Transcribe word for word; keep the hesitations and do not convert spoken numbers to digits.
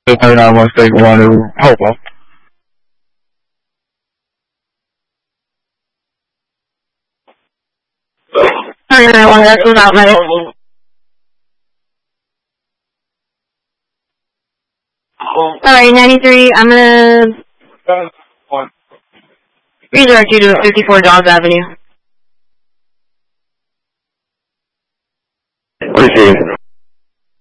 nine one six one to Hobo. Sorry, I want to without my. Alright, ninety-three, I'm gonna redirect you to fifty-four Dawes Avenue.